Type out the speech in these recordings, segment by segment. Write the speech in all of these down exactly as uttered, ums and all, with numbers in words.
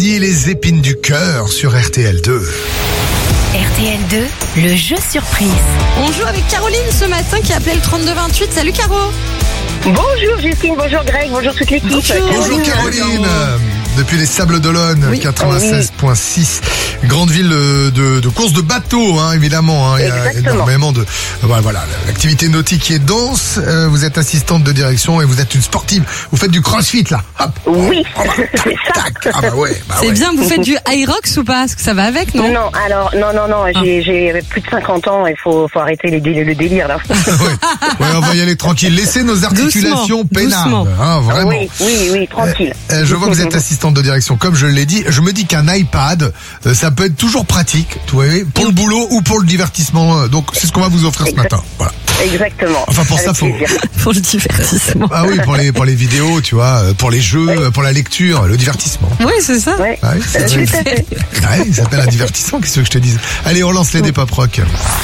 Et les épines du cœur sur R T L deux. R T L deux, le jeu surprise. On joue avec Caroline ce matin qui a appelé le trente-deux vingt-huit. Salut Caro. Bonjour Justine, bonjour Greg, bonjour toute l'équipe. Bonjour. Bonjour Caroline, depuis les Sables d'Olonne, Oui. quatre-vingt-seize virgule six. Grande ville de, de course de bateaux, hein, évidemment. Hein. Il y a Exactement. énormément de... Voilà, voilà, l'activité nautique qui est dense. Euh, vous êtes assistante de direction et vous êtes une sportive. Vous faites du crossfit, là. Hop. Oui, c'est ça. Tac. Ah bah ouais. Bah C'est ouais. bien, vous faites du Hyrox ou pas? Parce que ça va avec, non? Non, alors, non, non, non, j'ai, j'ai plus de cinquante ans, il faut, faut arrêter les délires, le délire, là. ouais. Ouais, on va y aller tranquille. Laissez nos articulations Doucement, peinardes. Hein, vraiment. Oui, oui, oui, tranquille. Euh, je vois que vous êtes assistante de direction, comme je l'ai dit. Je me dis qu'un iPad, euh, ça peut être toujours pratique, tu vois, pour le boulot ou pour le divertissement. Donc, c'est ce qu'on va vous offrir ce matin. Voilà. Exactement. Enfin, pour Avec ça, faut... plaisir. Pour le divertissement. Ah oui, pour les, pour les vidéos, tu vois, euh, pour les jeux, euh, pour la lecture, le divertissement. Oui, c'est ça. Ouais. Ah oui, c'est Euh, vrai. tout à fait. Ah oui, il s'appelle un divertissement, qu'est-ce que je te dise. Allez, on lance les des pop rock.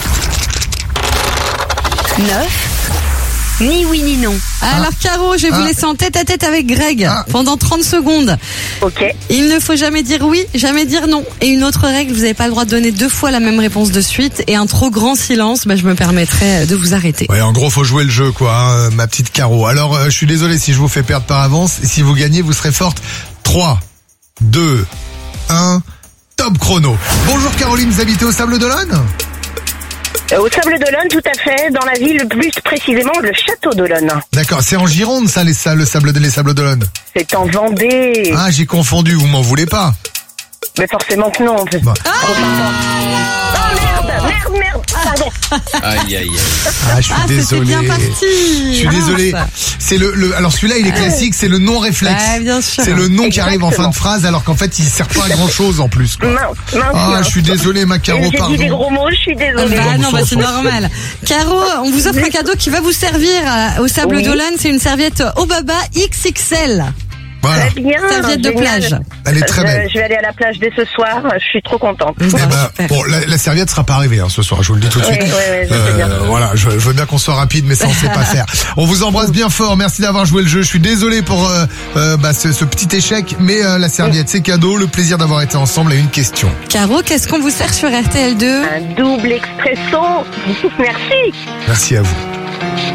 neuf. Ni oui ni non. Alors Caro, je vais vous Ah. laisser en tête à tête avec Greg Ah. pendant trente secondes. Ok. Il ne faut jamais dire oui, jamais dire non. Et une autre règle, vous n'avez pas le droit de donner deux fois la même réponse de suite. Et un trop grand silence, bah, je me permettrai de vous arrêter. Ouais, en gros, faut jouer le jeu, quoi, hein, ma petite Caro. Alors, euh, je suis désolé si je vous fais perdre par avance. Si vous gagnez, vous serez forte. trois, deux, un, top chrono. Bonjour Caroline, vous habitez au Sable d'Olonne ? Euh, Au Sable d'Olonne, tout à fait, dans la ville, plus précisément, le château d'Olonne. D'accord, c'est en Gironde, ça, les, sa- le sable de les Sables d'Olonne. C'est en Vendée. Ah, j'ai confondu, vous m'en voulez pas. Mais forcément que non. Bah. Oh merde, merde, merde, pardon. Aïe, aïe, aïe. Ah, je suis Ah, c'était désolé. bien parti. Je suis Ah, désolé. ça. C'est le, le, alors celui-là, il est classique, c'est le non réflexe. Ouais, bien sûr. C'est le nom qui arrive en fin de Exactement. phrase, alors qu'en fait, il sert pas à grand chose en plus, quoi. Mince, mince, Ah, mince. je suis désolé, ma Caro, J'ai dit des pardon. gros mots, je suis désolée. Bah non, bah c'est Bon, normal. Caro, on vous offre un cadeau qui va vous servir euh, au Sable Oui. d'Olonne. C'est une serviette Obaba X X L. Voilà. Très bien. Serviette de génial. plage. Elle est très Je- belle. Je vais aller à la plage dès ce soir, je suis trop contente. Eh ben, super. bon, la, la serviette sera pas arrivée hein, ce soir, je vous le dis tout de Oui, suite. oui, oui, je sais bien. Voilà, je, je veux bien qu'on soit rapide, mais ça on sait pas faire. On vous embrasse bien fort, merci d'avoir joué le jeu. Je suis désolé pour euh, euh, bah, ce, ce petit échec, mais euh, la serviette c'est cadeau. Le plaisir d'avoir été ensemble et une question. Caro, qu'est-ce qu'on vous sert sur R T L deux? Un double expresso. Merci. Merci à vous.